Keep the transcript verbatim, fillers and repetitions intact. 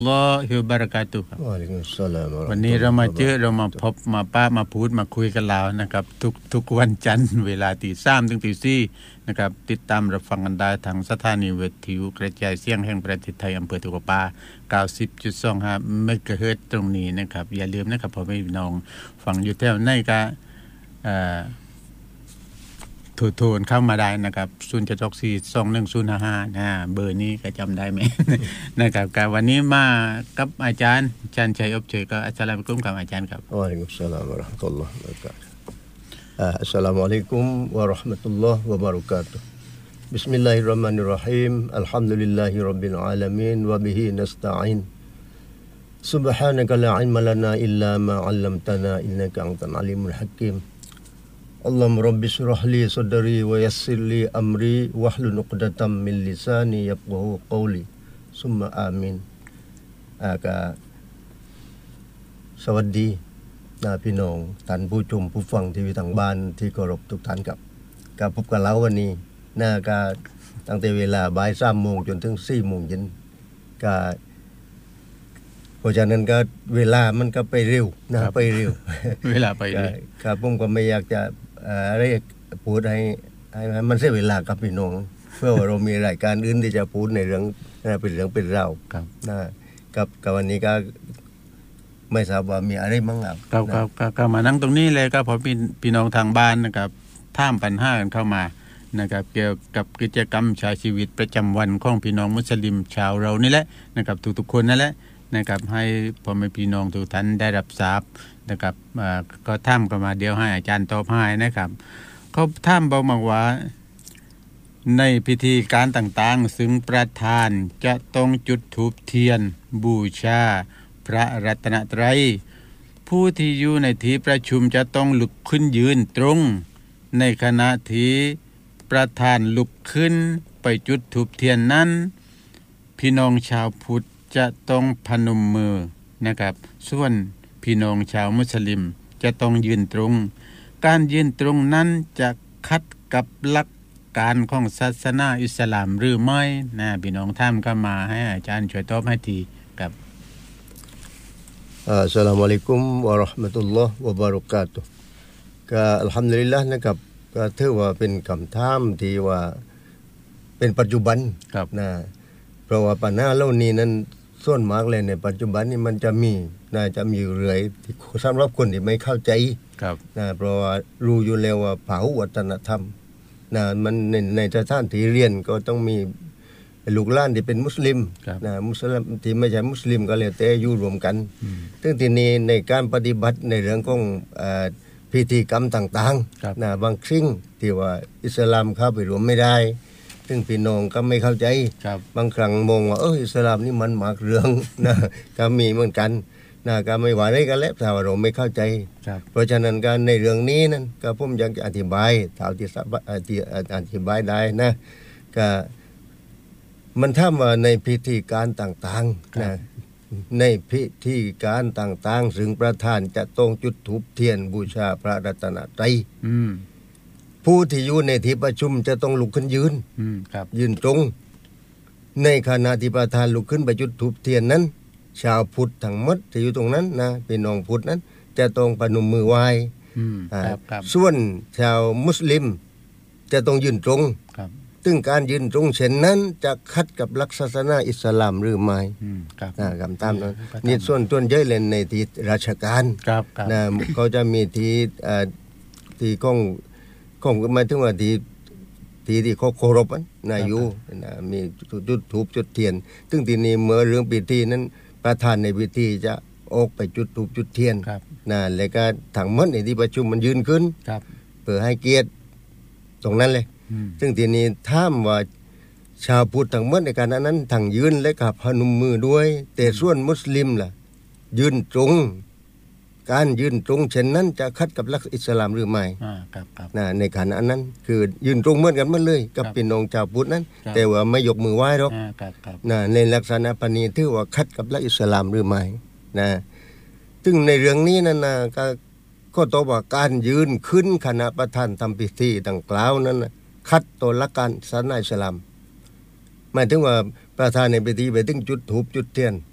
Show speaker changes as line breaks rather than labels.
อัลลอฮิวะบะเราะกาตุฮ์ครับ
วะอะลัยกุมุสสลามวะเราะห์
วัน
มะตุลลอฮิ
นี้เรามาเจอเรามาพบมาป้ามาพูดมาคุยกันแล้วนะครับทุกทุกวันจันทร์เวลาตีสามถึงตีสี่นะครับติดตามรับฟังกันได้ทางสถานีวิทยุกระจายเสียงแห่งประเทศไทยอำเภอตุกปา เก้าสิบจุดสองห้า เมกะเฮิรตซ์ตรงนี้นะครับอย่าลืมนะครับพ่อแม่พี่น้องฟังอยู่แถวไหนก็เอ่อโทรเข้ามาได้นะครับศูนย์ เจ็ด หก สี่ สอง หนึ่ง ศูนย์ ห้า ห้านะเบอร์นี้ก็จำได้ไหม นะครับก็วันนี้มากับอาจารย์ชันชัยอบเชยก็อัสสลามุอะลัยกุมครับอาจารย์ครับ
วะอะลัยกุมุสสลามวะเราะห์มะตุลลอฮิวะบะเราะกาตุฮ์อัสสลามุอะลัยกุมวะเราะห์มะตุลลอฮิวะบะเราะกาตุฮ์บิสมิลลาฮิรเราะห์มานิรเราะฮีมอัลฮัมดุลิลลาฮิร็อบบิลอาละมีนวะบิฮินัสตะอีนซุบฮานะกะลาอิลมะลานาอิลลามาอัลลัมตานาอินนะกะอันตัลอะลีมุลฮะกีมAllahumma rabbi shrah li sadri wa yassir li amri wahlul 'uqdatam min lisani yafqahu qawli summa amin อ่าก็สวัสดีนะพี่น้องท่านผู้ชมผู้ฟังที่อยู่ทางบ้านที่เคารพทุกท่านครับก็พบกันแล้ววันนี้นะก็ตั้งแต่เวลาบ่าย สามโมง จนถึง สี่โมงเย็นก็เพราะฉะนั้นก็เวลามันก็ไปเร็วนะไปเร็ว
เวลาไปเร็ว
ครับผมก็ไม่อยากจะอะไรพูดให้ให้มันเสียเวลากับพี่น้องเพื่อว่าเรามีรายการอื่นที่จะพูดในเรื่องเป็นเรื่องเป็นราวนะกับกับวันนี้ก็ไม่ทราบว่ามีอะไรบ้างครับ
ครับครับก็มานั่งตรงนี้เลยครับพอพี่พี่น้องทางบ้านนะครับถามปัญหากันเข้ามานะครับเกี่ยวกับกิจกรรมใช้ชีวิตประจำวันของพี่น้องมุสลิมชาวเรานี่แหละนะครับทุกๆคนนั่นแหละนะครับให้พ่อแม่พี่น้องทุกท่านได้รับทราบนะครับก็ถามกันมาเดี๋ยวให้อาจารย์ตอบให้นะครับเขาถามบอกมาว่าในพิธีการต่างๆซึ่งประธานจะต้องจุดธูปเทียนบูชาพระรัตนตรัยผู้ที่อยู่ในที่ประชุมจะต้องลุกขึ้นยืนตรงในขณะที่ประธานลุกขึ้นไปจุดธูปเทียนนั้นพี่น้องชาวพุทธจะต้องพนมมือนะครับส่วนพี่น้องชาวมุสลิมจะต้องยืนตรงการยืนตรงนั้นจะขัดกับหลักการของศาสนาอิสลามหรือไม่นะพี่น้องถามเข้ามาให้อาจารย์ช่วยตอบให้ทีครับ
อัสสลามุอะลัยกุมวะเราะห์มะตุลลอฮิวะบะเราะกาตุฮ์ก็อัลฮัมดุลิลลาห์นะครับก็ถือว่าเป็นคำถามที่ว่าเป็นปัจจุบันนะเพราะว่าปัญหาเหล่านี้นั้นส่วนมากเลยในปัจจุบันนี้มันจะมีน่าจะมีอยู่เรื่อยสำหรับคนที่ไม่เข้าใจนะเพราะว่ารู้อยู่แล้วว่าพหุวัฒนธรรมนะมันในในสถานที่เรียนก็ต้องมีลูกหลานที่เป็นมุสลิมนะมุสลิมที่ไม่ใช่มุสลิมก็แล้วแต่อยู่รวมกันซึ่งทีนี้ในการปฏิบัติในเรื่องของเอ่อพิธีกรรมต่างๆนะบางสิ่งที่ว่าอิสลามเข้าไปรวมไม่ได้ซึ่งพี่น้องก็ไม่เข้าใจบางครั้งมองว่าเอออิสลามนี่มันมากเรื่องนะก็มีเหมือนกันนะก็ไม่ว่าอะไรกันแล้วแต่ว่าเราไม่เข้าใจเพราะฉะนั้นการในเรื่องนี้นั้นก็ผมอยากจะอธิบายเท่าที่ที่อธิบายได้นะก็มันทำว่าในพิธีการต่างๆนะในพิธีการต่างๆซึ่งประธานจะต้องจุดธูปเทียนบูชาพระรัตนตรัยผู้ที่อยู่ในที่ประชุมจะต้องลุกขึ้นยืนยืนตรงในขณะที่ประธานลุกขึ้นไปจุดธูปเทียนนั้นชาวพุทธทั้งหมดที่อยู่ตรงนั้นนะพี่น้องพุทธนั้นจะต้องประนมมือไหว้ส่วนชาวมุสลิมจะต้องยืนตรงซึ่งการยืนตรงเช่นนั้นจะขัดกับหลักศาสนาอิสลามหรือไม่คำตามนั้นนี่ส่วนต้นเยอะเลยในที่ราชการนะเขาจะมีที่ที่ของของหมายถึงว่าที่ที่ที่เขาเคารพนะอยู่นะมีจุดธูปจุดเทียนซึ่งที่นี้เมื่อเรื่องพิธีนั้นประธานในพิธีจะออกไปจุดธูปจุดเทียนนะแล้วก็ทั้งหมดในที่ประชุมมันยืนขึ้นเพื่อให้เกียรติตรงนั้นเลยซึ่งทีนี้ถามว่าชาวพุทธทั้งหมดในการนั้นทั้งยืนและกับพนมมือด้วยแต่ส่วนมุสลิมล่ะยืนตรงการยืนตรงเช่นนั้นจะขัดกับหลักอิสลามหรือไม่นะในขณะนั้นคือยืนตรงเหมือนกันหมดเลยกับพี่น้องชาวพุทธนั้นแต่ว่าไม่ยกมือไหว้หรอกนะในลักษณะปณีถือว่าขัดกับหลักอิสลามหรือไม่นะซึ่งในเรื่องนี้นั่นนะก็ก็ตอบว่าการยืนขึ้นขณะประธานทำพิธีดังกล่าวนั้นนะขัดต่อหลักการศาสนาอิสลามหมายถึงว่าประธานในพิธีไปถึงจุดธูปจุดเทียน